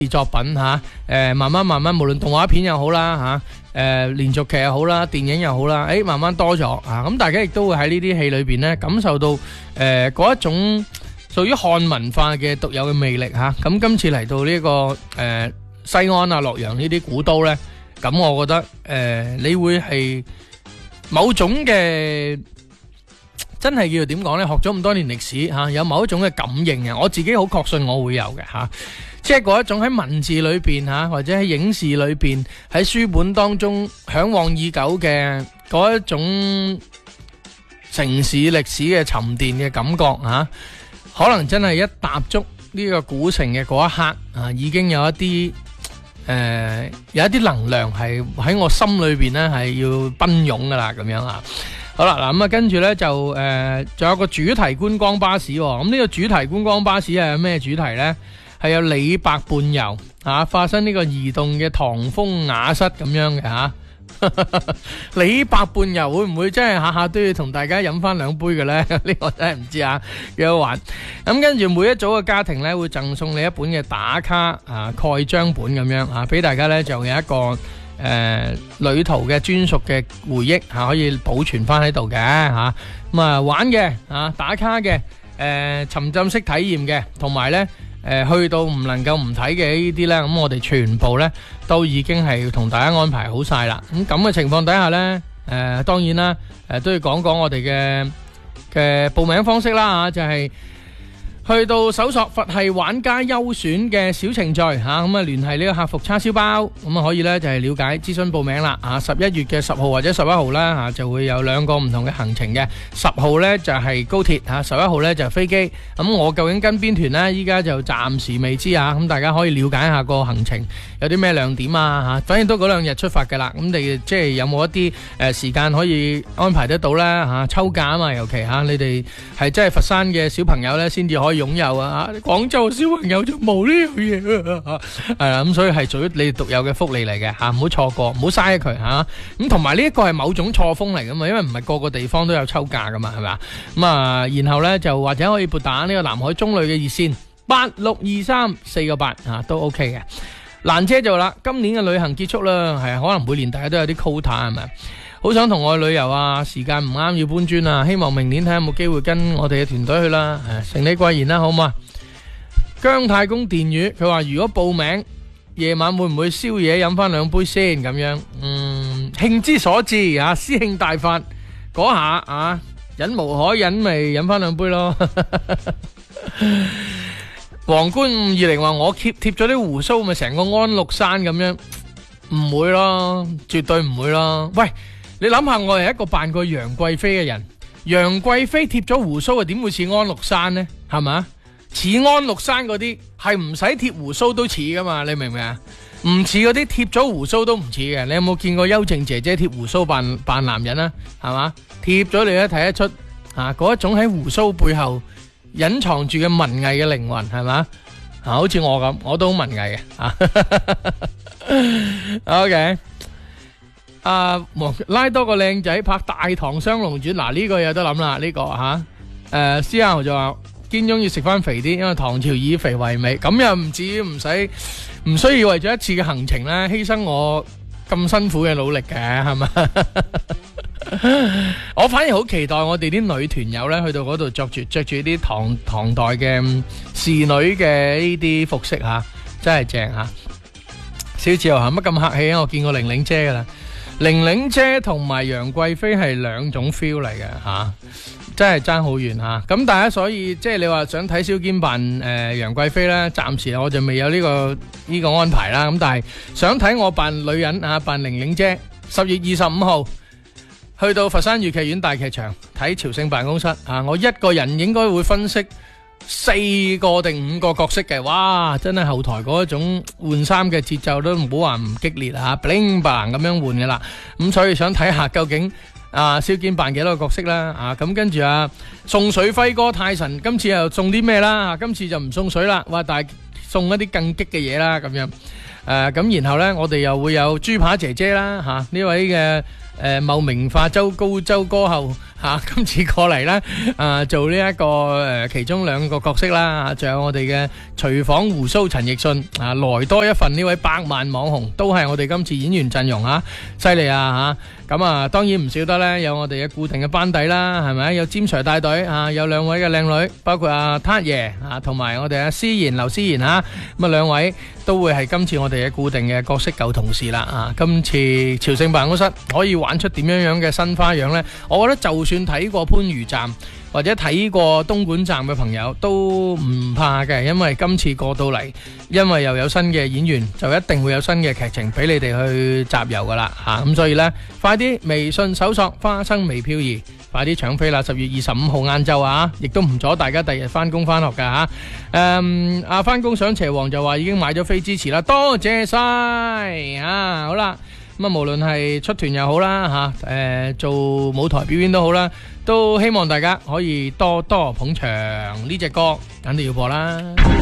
作品吓，慢慢無論動畫片又好啦吓，連續劇又好啦，電影又好啦，慢慢多咗啊！咁大家亦都會喺呢啲戲裏邊咧感受到嗰一種屬於漢文化嘅獨有嘅魅力吓。咁今次嚟到呢個西安啊、洛陽呢啲古都咧，咁我覺得你會係某種嘅真係叫做點講咧？學咗咁多年歷史吓，有某一種嘅感應嘅，我自己好確信我會有嘅吓。即係嗰一種喺文字裏邊吓，或者喺影視裏邊，喺書本當中向往已久嘅嗰一種城市歷史嘅沉澱嘅感覺吓，可能真係一踏足呢個古城嘅嗰一刻啊，已經有一啲能量係喺我心裏邊咧係要奔湧噶啦咁樣啊。好啦，嗱咁啊，跟住咧就仲有個主題觀光巴士，咁呢個主題觀光巴士係咩主題咧？係有李白伴遊啊，化身呢個移動嘅唐風雅室咁樣嘅吓。李白伴遊會唔會真係下下都要同大家飲翻兩杯嘅咧？呢個真係唔知啊，幾好玩。咁跟住每一組嘅家庭咧會贈送你一本嘅打卡蓋章本咁樣啊，俾大家咧就有一個旅途嘅專屬嘅回憶吓，可以保存翻喺度嘅吓。咁啊玩嘅打卡嘅沉浸式體驗嘅，同埋咧去到唔能夠唔睇嘅呢啲咧，咁我哋全部咧都已經係同大家安排好晒啦。咁嘅情況底下咧，當然啦，都要講講我哋嘅報名方式啦吓，就係去到搜索佛系玩家優選嘅小程序吓，咁啊聯繫呢個客服叉燒包，咁啊可以咧就係了解諮詢報名啦。11月嘅10號或者11號啦吓，就會有兩個唔同嘅行程嘅。10號咧就係高鐵吓，11號咧就係飛機。咁我究竟跟邊團咧？依家就暫時未知啊。咁大家可以了解下個行程有啲咩亮點啊吓。反正都嗰兩日出發嘅啦。咁你即係有冇一啲時間可以安排得到咧吓？抽假啊嘛，尤其吓你哋係真係佛山嘅小朋友咧，先至可以擁有啊！廣州小朋友就冇呢樣嘢啊，係啦，咁所以係屬於你哋獨有嘅福利嚟嘅吓，唔好錯過，唔好嘥佢吓。咁同埋呢一個係某種錯峰嚟噶嘛，因為唔係個個地方都有抽價噶嘛，係咪？咁啊，然後咧就或者可以撥打呢個南海中旅嘅熱線862348啊，都 OK 嘅。蘭姐就啦，今年嘅旅行結束啦，係可能每年大家都有啲 quota 係咪？好想同我去旅遊啊，時間唔啱要搬磚啊，希望明年睇下有冇機會跟我哋嘅團隊去啦。承你貴言啦，好嘛？姜太公電魚佢話如果報名夜晚會唔會宵夜飲翻兩杯先咁樣？興之所至啊，詩興大發嗰下啊，忍無可忍咪飲翻兩杯咯。皇冠520話我貼咗啲鬍鬚咪成個安祿山咁樣，唔會咯，絕對唔會咯。喂！你諗下，我係一個扮過楊貴妃嘅人，楊貴妃貼咗鬍鬚啊，點會似安祿山呢？係嘛？似安祿山嗰啲係唔使貼鬍鬚都似噶嘛？你明唔明啊？唔似嗰啲貼咗鬍鬚都唔似嘅。你有冇見過邱靜姐姐貼鬍鬚扮男人啊？係嘛？貼咗你都睇得出啊，嗰一種喺鬍鬚背後隱藏住嘅文藝嘅靈魂係嘛？啊，好似我咁，我都好文藝嘅啊。OK。拉多個靚仔拍《大唐雙龍傳》，嗱呢個有得諗啦，呢個吓。思豪就話堅中要食翻肥啲，因為唐朝以肥為美，咁又唔至於唔需要為咗一次嘅行程咧犧牲我咁辛苦嘅努力嘅，係嘛？我反而好期待我哋啲女團友咧去到嗰度着住啲唐代嘅侍女嘅呢啲服飾吓，真係正吓。小自由行乜咁客氣啊？我見過玲玲姐噶啦。玲玲姐同埋楊貴妃係兩種 feel 嚟嘅吓，真係爭好遠吓。咁大家所以即係你話想睇蕭堅扮楊貴妃咧，暫時我就未有呢個安排啦。咁但係想睇我扮女人啊，扮玲玲姐，10月25號去到佛山粵劇院大劇場睇朝聖辦公室啊，我一個人應該會分析4個定5個角色嘅，哇！真係後台嗰一種換衫嘅節奏都唔好話唔激烈啊，bling bang咁樣換嘅啦。咁所以想睇下究竟蕭堅扮幾多個角色啦？咁跟住送水輝哥泰神今次又送啲咩啦？今次就唔送水啦，哇！但係送一啲更激嘅嘢啦，咁樣。咁然後呢，我哋又會有豬扒姐姐啦，呢位嘅茂名化州高州歌后。今次過嚟咧，做呢一個其中2個角色啦，仲有我哋嘅廚房胡鬚陳奕迅啊，來多一份呢位百萬網紅，都係我哋今次演員陣容啊，犀利啊吓！咁啊，當然唔少得呢，有我哋嘅固定嘅班底啦，係咪？有詹 Sir 帶隊啊，有兩位嘅靚女，包括阿撻爺啊，同埋我哋阿思妍、劉思妍啊，咁啊兩位都會係今次我哋嘅固定嘅角色舊同事啦啊！今次朝聖辦公室可以玩出點樣嘅新花樣呢？我覺得就算睇過番禺站或者睇過東莞站嘅朋友都唔怕嘅，因為今次過到嚟，因為又有新嘅演員，就一定會有新嘅劇情俾你哋去集郵噶啦吓，咁所以呢，快啲微信搜索花生微漂移，快啲搶飛啦！10月25號晏晝啊，亦都唔阻大家第日翻工翻學噶吓。翻工上邪王就話已經買咗飛支持啦，多謝晒啊！好啦。咁啊，無論係出團又好啦，吓，做舞台表演都好啦，都希望大家可以多多捧場，呢隻歌肯定要播啦。